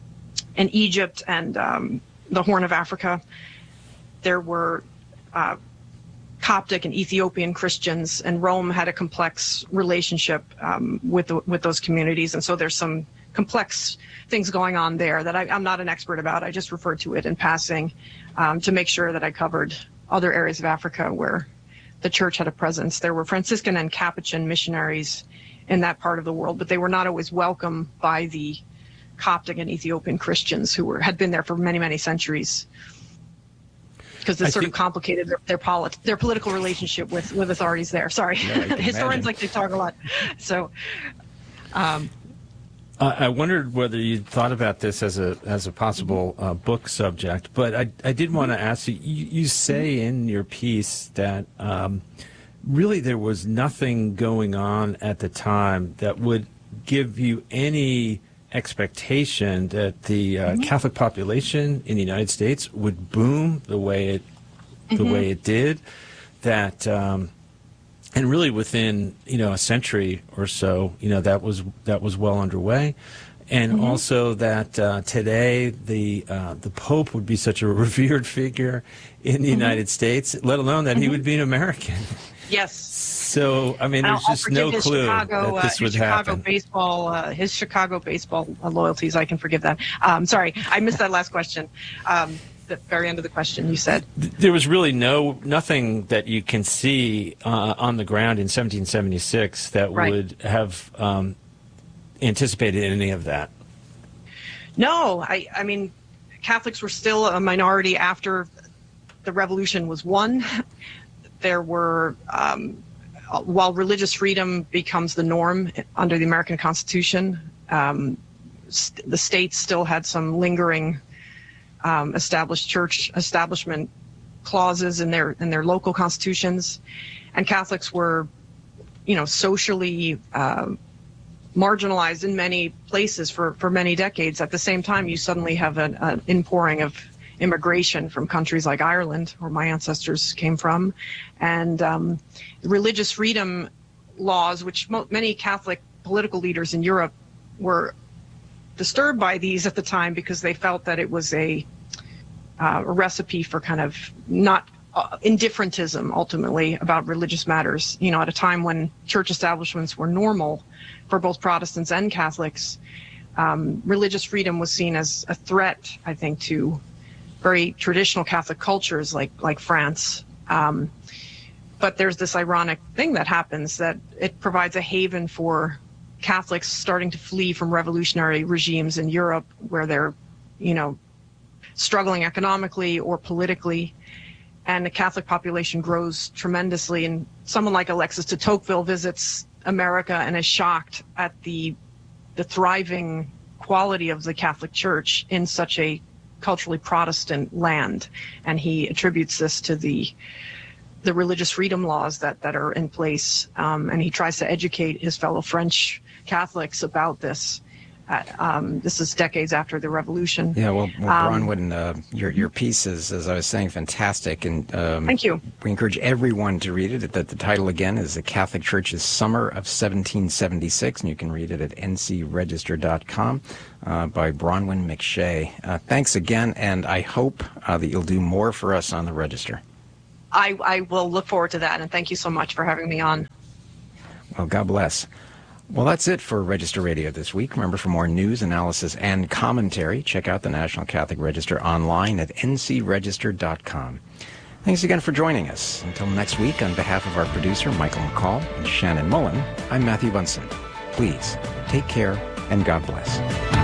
in Egypt and um, the Horn of Africa, there were uh, Coptic and Ethiopian Christians, and Rome had a complex relationship um, with, the, with those communities. And so there's some complex things going on there that I, I'm not an expert about. I just referred to it in passing um, to make sure that I covered other areas of Africa where the church had a presence. There were Franciscan and Capuchin missionaries in that part of the world, but they were not always welcome by the Coptic and Ethiopian Christians who were had been there for many, many centuries, because this I sort of complicated their their, polit their political relationship with, with authorities there. Sorry, yeah, historians like to talk a lot. So, um, uh, I wondered whether you thought about this as a as a possible uh, book subject, but I I did want to ask you. You, you say in your piece that um, really there was nothing going on at the time that would give you any expectation that the uh, mm-hmm. Catholic population in the United States would boom the way it the mm-hmm. way it did, that um, and really within you know a century or so, you know that was that was well underway, and mm-hmm. also that uh, today the uh, the Pope would be such a revered figure in the mm-hmm. United States, let alone that mm-hmm. he would be an American. Yes. So, I mean, there's I'll just no clue Chicago, that this uh, would Chicago happen. Baseball, uh, his Chicago baseball loyalties, I can forgive that. Um, sorry, I missed that last question. Um, the very end of the question you said. There was really no nothing that you can see uh, on the ground in seventeen seventy-six that right. would have um, anticipated any of that. No, I, I mean, Catholics were still a minority after the revolution was won. There were... Um, While religious freedom becomes the norm under the American Constitution, um, st the states still had some lingering um, established church establishment clauses in their in their local constitutions, and Catholics were, you know, socially uh, marginalized in many places for for many decades. At the same time, you suddenly have an, an inpouring of immigration from countries like Ireland, where my ancestors came from, and um, religious freedom laws, which mo many Catholic political leaders in Europe were disturbed by these at the time because they felt that it was a, uh, a recipe for kind of not uh, indifferentism ultimately about religious matters. You know, at a time when church establishments were normal for both Protestants and Catholics, um, religious freedom was seen as a threat, I think, to very traditional Catholic cultures like like France. Um, but there's this ironic thing that happens, that it provides a haven for Catholics starting to flee from revolutionary regimes in Europe where they're, you know, struggling economically or politically. And the Catholic population grows tremendously. And someone like Alexis de Tocqueville visits America and is shocked at the, the thriving quality of the Catholic Church in such a culturally Protestant land, and he attributes this to the the religious freedom laws that that are in place, um, and he tries to educate his fellow French Catholics about this. Uh, um, this is decades after the revolution. Yeah, well, well Um, Bronwyn, uh, your your piece is, as I was saying, fantastic, and um, Thank you. We encourage everyone to read it. That the title again is "The Catholic Church's Summer of seventeen seventy-six," and you can read it at N C register dot com uh, by Bronwyn McShay. Uh, thanks again, and I hope uh, that you'll do more for us on the Register. I, I will look forward to that, and thank you so much for having me on. Well, God bless. Well, that's it for Register Radio this week. Remember, for more news, analysis, and commentary, check out the National Catholic Register online at N C register dot com. Thanks again for joining us. Until next week, on behalf of our producer, Michael McCall, and Shannon Mullen, I'm Matthew Bunson. Please, take care, and God bless.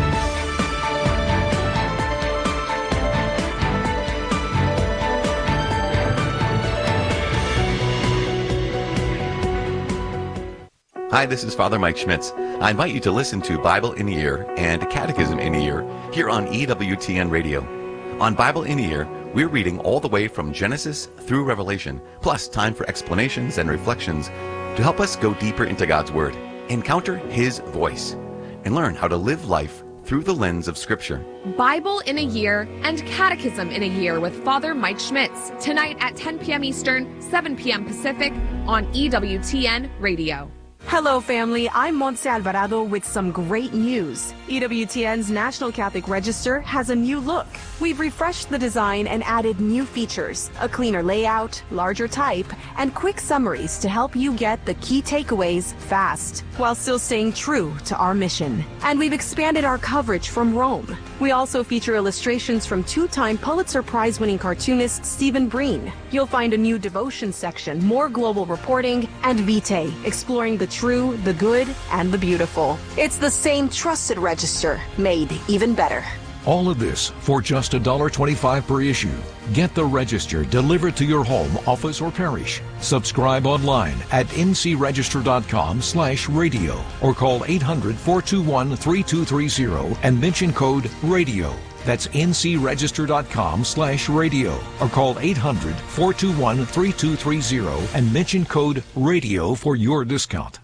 Hi, this is Father Mike Schmitz. I invite you to listen to Bible in a Year and Catechism in a Year here on E W T N Radio. On Bible in a Year, we're reading all the way from Genesis through Revelation, plus time for explanations and reflections to help us go deeper into God's Word, encounter His voice, and learn how to live life through the lens of Scripture. Bible in a Year and Catechism in a Year with Father Mike Schmitz, tonight at ten p.m. Eastern, seven p.m. Pacific on E W T N Radio. Hello, family. I'm Montse Alvarado with some great news. E W T N's National Catholic Register has a new look. We've refreshed the design and added new features, a cleaner layout, larger type, and quick summaries to help you get the key takeaways fast, while still staying true to our mission. And we've expanded our coverage from Rome. We also feature illustrations from two-time Pulitzer Prize-winning cartoonist Stephen Breen. You'll find a new devotion section, more global reporting, and Vitae, exploring the true, the good, and the beautiful. It's the same trusted register, made even better. All of this for just one dollar twenty-five per issue. Get the Register delivered to your home, office, or parish. Subscribe online at N C register dot com slash radio or call eight hundred, four two one, three two three zero and mention code RADIO. That's N C register dot com slash radio or call eight hundred, four two one, three two three zero and mention code RADIO for your discount.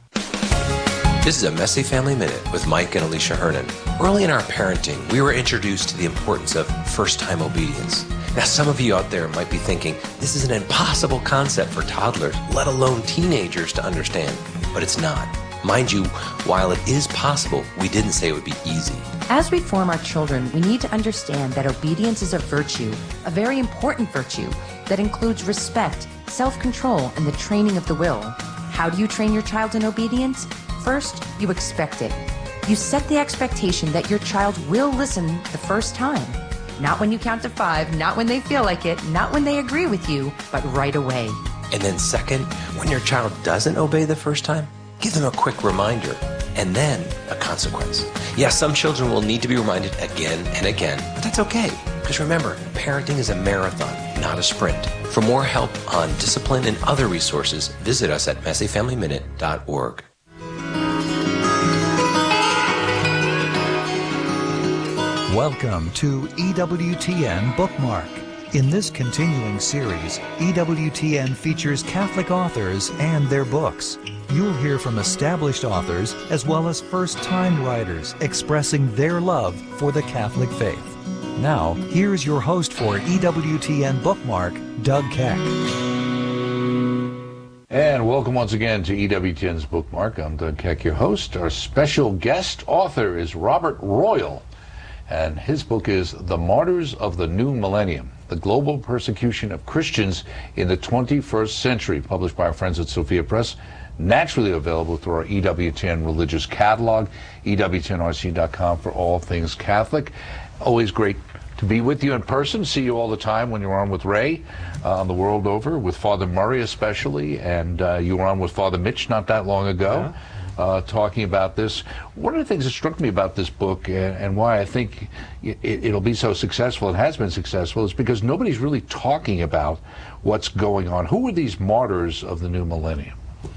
This is a Messy Family Minute with Mike and Alicia Hernan. Early in our parenting, we were introduced to the importance of first-time obedience. Now, some of you out there might be thinking, this is an impossible concept for toddlers, let alone teenagers, to understand. But it's not. Mind you, while it is possible, we didn't say it would be easy. As we form our children, we need to understand that obedience is a virtue, a very important virtue, that includes respect, self-control, and the training of the will. How do you train your child in obedience? First, you expect it. You set the expectation that your child will listen the first time. Not when you count to five, not when they feel like it, not when they agree with you, but right away. And then second, when your child doesn't obey the first time, give them a quick reminder, and then a consequence. Yes, some children will need to be reminded again and again, but that's okay. Because remember, parenting is a marathon, not a sprint. For more help on discipline and other resources, visit us at messy family minute dot org. Welcome to E W T N Bookmark. In this continuing series, E W T N features Catholic authors and their books. You'll hear from established authors as well as first-time writers expressing their love for the Catholic faith. Now, here's your host for E W T N Bookmark, Doug Keck. And welcome once again to E W T N's Bookmark. I'm Doug Keck, your host. Our special guest author is Robert Royal, and his book is The Martyrs of the New Millennium, The Global Persecution of Christians in the twenty-first Century, published by our friends at Sophia Press, naturally available through our E W T N religious catalog, E W T N R C dot com for all things Catholic. Always great to be with you in person, see you all the time when you're on with Ray uh, on the world over, with Father Murray especially, and uh, you were on with Father Mitch not that long ago. Yeah. Uh, talking about this. One of the things that struck me about this book and, and why I think it, it'll be so successful, it has been successful, is because nobody's really talking about what's going on. Who are these martyrs of the new millennium?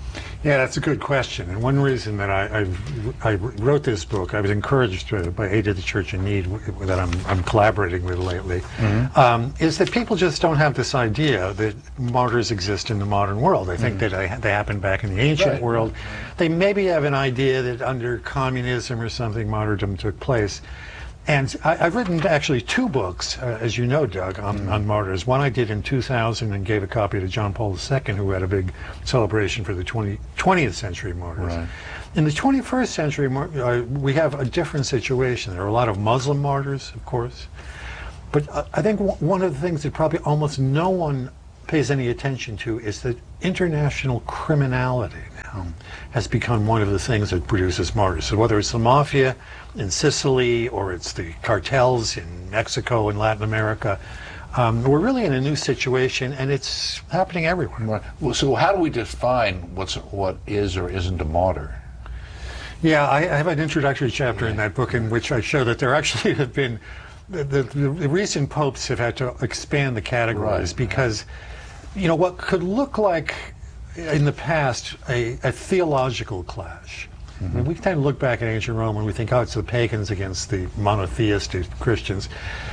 Yeah, that's a good question. And one reason that I, I've, I wrote this book, I was encouraged by Aid to the Church in Need, that I'm, I'm collaborating with lately, mm-hmm. um, is that people just don't have this idea that martyrs exist in the modern world. They think mm-hmm. that they, they happened back in the ancient right. world. They maybe have an idea that under communism or something, martyrdom took place. And I, I've written actually two books, uh, as you know, Doug, on, mm. on martyrs. One I did in two thousand and gave a copy to John Paul the Second, who had a big celebration for the twentieth century martyrs. Right. In the twenty-first century, uh, we have a different situation. There are a lot of Muslim martyrs, of course. But uh, I think w one of the things that probably almost no one pays any attention to is that international criminality now has become one of the things that produces martyrs. So whether it's the mafia in Sicily or it's the cartels in Mexico and Latin America, um, we're really in a new situation, and it's happening everywhere. Right. Well, so how do we define what's what is or isn't a martyr? Yeah, I, I have an introductory chapter yeah. in that book in which I show that there actually have been the, the, the recent popes have had to expand the categories right. because, you know, what could look like in the past a, a theological clash. Mm-hmm. I mean, we tend to look back at ancient Rome and we think, oh, it's the pagans against the monotheistic Christians.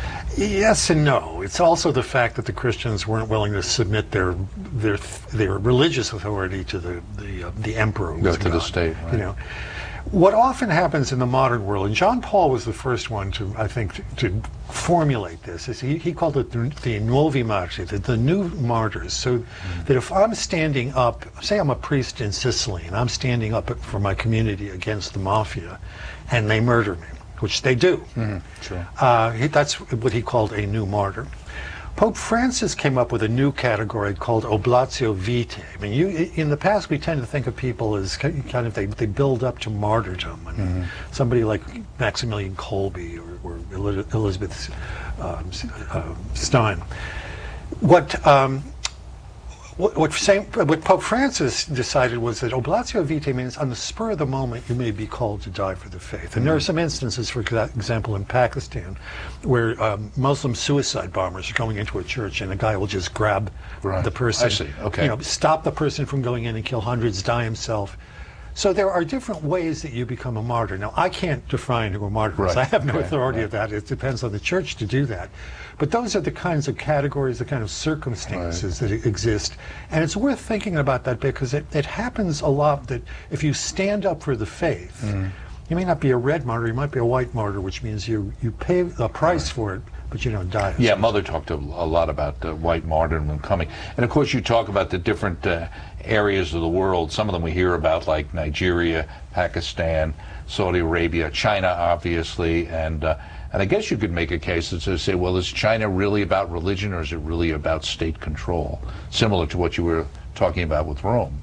Yes and no. It's also the fact that the Christians weren't willing to submit their their their religious authority to the the, uh, the emperor, no, to God, the state. Right. You know, what often happens in the modern world, and John Paul was the first one to, I think, to, to formulate this, is he, he called it the, the nuovi martiri, the, the new martyrs. So mm-hmm. that if I'm standing up, say I'm a priest in Sicily, and I'm standing up for my community against the mafia, and they murder me, which they do. Mm-hmm. Sure. Uh, he, that's what he called a new martyr. Pope Francis came up with a new category called oblatio vitae. I mean, you, in the past, we tend to think of people as kind of, they, they build up to martyrdom. I mean, mm-hmm. somebody like Maximilian Kolbe or, or Elizabeth uh, uh, Stein. What, um, what, what, Saint, what Pope Francis decided was that oblatio vitae means on the spur of the moment you may be called to die for the faith. And mm-hmm. there are some instances, for example, in Pakistan, where um, Muslim suicide bombers are going into a church and a guy will just grab right. the person, I see. Okay. you know, stop the person from going in and kill hundreds, die himself. So there are different ways that you become a martyr. Now, I can't define who a martyr is. Right. I have no right. authority right. of that. It depends on the church to do that. But those are the kinds of categories, the kind of circumstances right. that exist. And it's worth thinking about that because it, it happens a lot that if you stand up for the faith, mm. you may not be a red martyr, you might be a white martyr, which means you, you pay a price right. for it, but you don't die. Yeah, Mother talked a, a lot about uh, white martyrdom coming. And of course you talk about the different uh, areas of the world. Some of them we hear about, like Nigeria, Pakistan, Saudi Arabia, China, obviously, and uh, and I guess you could make a case to say, well, is China really about religion, or is it really about state control? Similar to what you were talking about with Rome.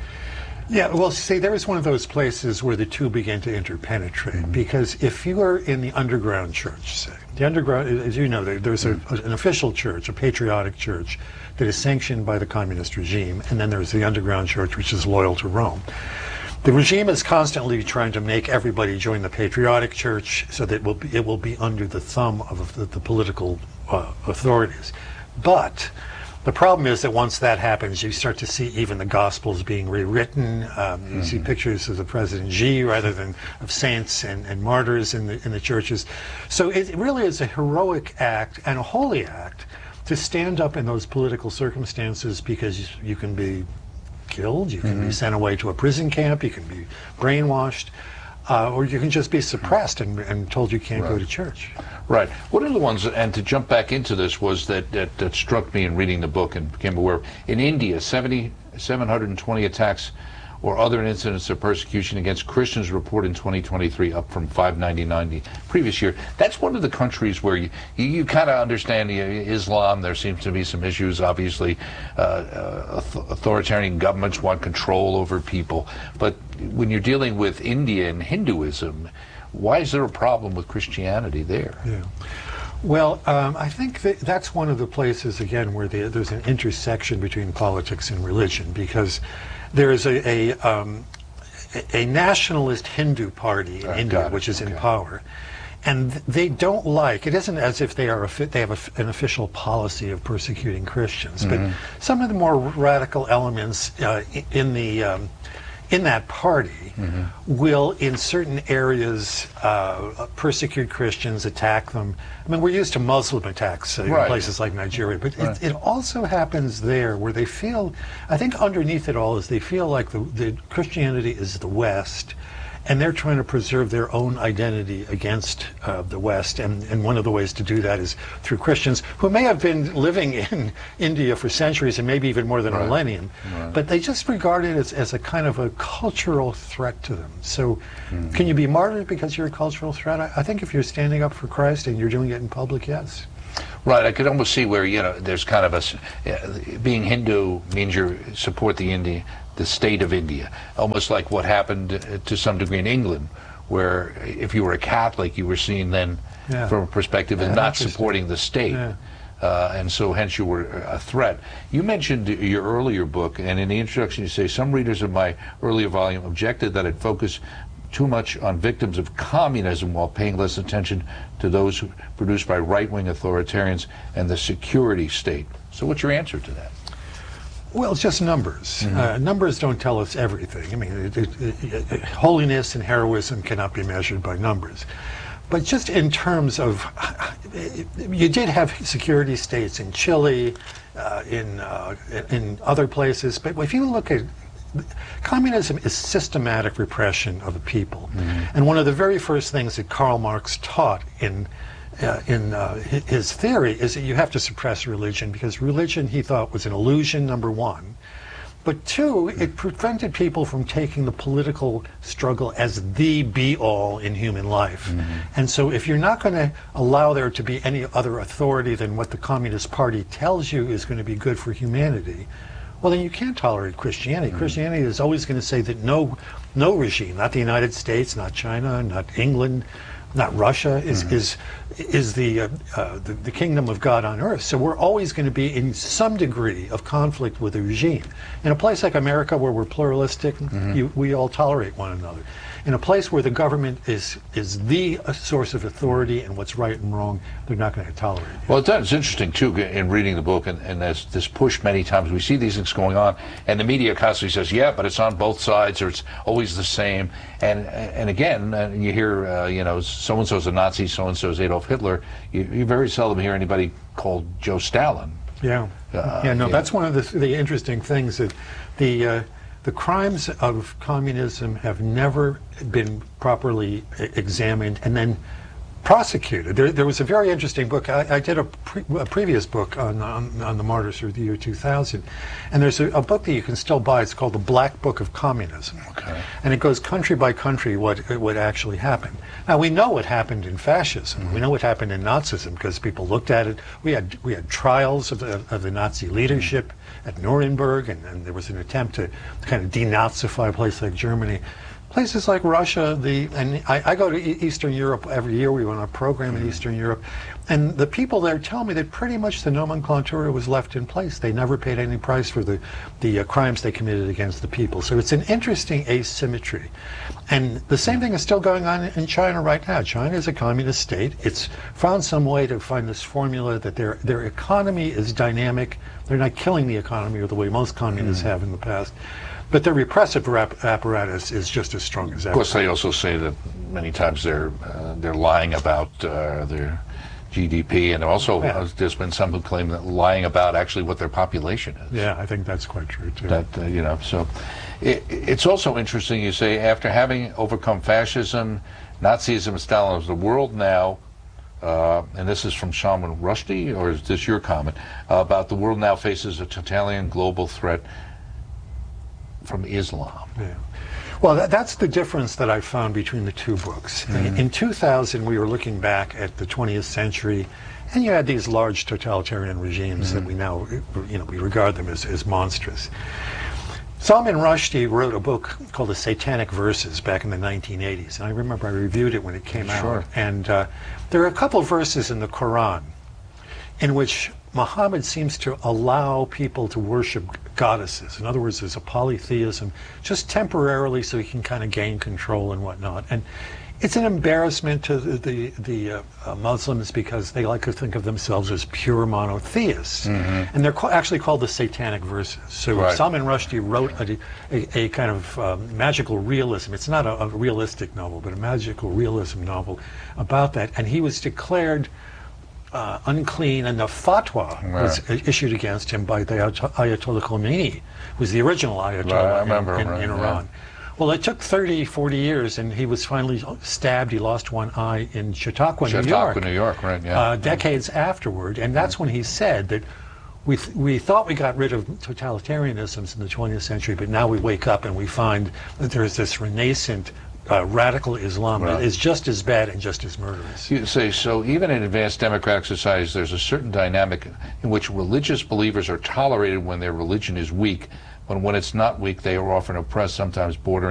Yeah, well, see, there is one of those places where the two begin to interpenetrate, mm-hmm. because if you are in the underground church, say, the underground, as you know, there's a, an official church, a patriotic church, that is sanctioned by the communist regime, and then there's the underground church, which is loyal to Rome. The regime is constantly trying to make everybody join the patriotic church so that it will be, it will be under the thumb of the, the political uh, authorities. But the problem is that once that happens, you start to see even the Gospels being rewritten. Um, mm-hmm. You see pictures of the President Xi rather than of saints and, and martyrs in the, in the churches. So it really is a heroic act and a holy act to stand up in those political circumstances, because you can be killed, you can mm-hmm. be sent away to a prison camp, you can be brainwashed, uh, or you can just be suppressed and, and told you can't right. go to church. Right. One of the ones, and to jump back into this, was that, that, that struck me in reading the book and became aware of. In India, seventy, seven hundred twenty attacks or other incidents of persecution against Christians reported in twenty twenty-three, up from five ninety-nine the previous year. That's one of the countries where you, you, you kind of understand the, Islam. There seems to be some issues. Obviously, uh, uh, authoritarian governments want control over people. But when you're dealing with India and Hinduism, why is there a problem with Christianity there? Yeah. Well, um, I think that that's one of the places, again, where the, there's an intersection between politics and religion, because there is a a, um, a nationalist Hindu party in uh, India, which is okay. in power, and they don't like, it isn't as if they are a, they have a, an official policy of persecuting Christians, mm-hmm. but some of the more radical elements uh, in the um, in that party mm-hmm. will, in certain areas, uh, persecute Christians, attack them. I mean, we're used to Muslim attacks uh, right. in places like Nigeria, but right. it, it also happens there where they feel, I think underneath it all is they feel like the, the Christianity is the West, and they're trying to preserve their own identity against uh, the West, and, and one of the ways to do that is through Christians who may have been living in India for centuries and maybe even more than a right. millennium, right. but they just regard it as, as a kind of a cultural threat to them. So mm. can you be martyred because you're a cultural threat? I, I think if you're standing up for Christ and you're doing it in public, yes. Right, I could almost see where, you know, there's kind of a, uh, being Hindu means you support the India, the state of India, almost like what happened uh, to some degree in England, where if you were a Catholic, you were seen then yeah. from a perspective of yeah, not supporting the state. Yeah. Uh, and so hence you were a threat. You mentioned your earlier book, and in the introduction you say, some readers of my earlier volume objected that it focused too much on victims of communism while paying less attention to those who, produced by right-wing authoritarians and the security state. So what's your answer to that? Well, it's just numbers. Mm-hmm. uh, numbers don't tell us everything. I mean, it, it, it, it, holiness and heroism cannot be measured by numbers. But just in terms of, you did have security states in Chile, uh, in uh, in other places. But if you look at, communism is systematic repression of the people. Mm-hmm. And one of the very first things that Karl Marx taught in Uh, in uh, his theory is that you have to suppress religion, because religion, he thought, was an illusion, number one. But two, it prevented people from taking the political struggle as the be-all in human life. Mm-hmm. And so if you're not going to allow there to be any other authority than what the Communist Party tells you is going to be good for humanity, well, then you can't tolerate Christianity. Mm-hmm. Christianity is always going to say that no, no regime, not the United States, not China, not England, not Russia, is mm-hmm. is is the, uh, uh, the the kingdom of God on earth. So we're always going to be in some degree of conflict with the regime. In a place like America, where we're pluralistic, mm-hmm. you, we all tolerate one another. In a place where the government is is the source of authority and what's right and wrong, they're not going to tolerate it. Well, it's interesting too in reading the book, and, and there's this push many times. We see these things going on, and the media constantly says, "Yeah, but it's on both sides, or it's always the same." And and again, uh, you hear, uh, you know, so and so's a Nazi, so and so's Adolf Hitler. You, you very seldom hear anybody called Joe Stalin. Yeah, uh, yeah. No, yeah. That's one of the the interesting things, that the. Uh, The crimes of communism have never been properly examined and then prosecuted. There, there was a very interesting book. I, I did a, pre, a previous book on, on, on the martyrs of the year two thousand, and there's a, a book that you can still buy. It's called The Black Book of Communism. Okay. And it goes country by country what what actually happened. Now, we know what happened in fascism. Mm-hmm. We know what happened in Nazism because people looked at it. We had we had trials of the, of the Nazi leadership mm-hmm. at Nuremberg, and, and there was an attempt to kind of denazify a place like Germany. Places like Russia, the and I, I go to Eastern Europe every year. We run a program in Eastern Europe, and the people there tell me that pretty much the nomenclatura was left in place. They never paid any price for the the uh, crimes they committed against the people. So it's an interesting asymmetry, and the same thing is still going on in China right now. China is a communist state. It's found some way to find this formula that their their economy is dynamic. They're not killing the economy the way most communists mm. have in the past. But their repressive rap apparatus is just as strong as ever. Of course, they also say that many times they're uh, they're lying about uh, their G D P, and also yeah. uh, there's been some who claim that lying about actually what their population is. Yeah, I think that's quite true too. That uh, you know, so it, it's also interesting. You say after having overcome fascism, Nazism, Stalinism, the world now. Uh, and this is from Salman Rushdie, or is this your comment uh, about the world now faces a totalitarian global threat from Islam? Yeah. Well, that, that's the difference that I found between the two books. Mm-hmm. in, in two thousand, we were looking back at the twentieth century, and you had these large totalitarian regimes mm-hmm. that we now, you know, we regard them as, as monstrous. Salman Rushdie wrote a book called The Satanic Verses back in the nineteen eighties, and I remember I reviewed it when it came sure. out. And uh, there are a couple of verses in the Quran in which Muhammad seems to allow people to worship goddesses. In other words, there's a polytheism, just temporarily, so he can kind of gain control and whatnot. And It's an embarrassment to the the, the uh, uh, Muslims because they like to think of themselves as pure monotheists, mm-hmm. and they're ca- actually called the Satanic Verses. So right. Salman Rushdie wrote a, a, a kind of um, magical realism. It's not a, a realistic novel, but a magical realism novel about that. And he was declared uh, unclean, and the fatwa right. was issued against him by the Ayatollah Khomeini, who was the original Ayatollah right, I remember, in, in, right, in Iran. Yeah. Well, it took thirty, forty years, and he was finally stabbed. He lost one eye in Chautauqua, Chautauqua New York. New York, right, yeah. Uh, decades yeah. afterward, and that's when he said that we th- we thought we got rid of totalitarianisms in the twentieth century, but now we wake up and we find that there's this renascent uh, radical Islam right. that is just as bad and just as murderous. You say, so even in advanced democratic societies, there's a certain dynamic in which religious believers are tolerated when their religion is weak, but when it's not weak, they are often oppressed, sometimes bordering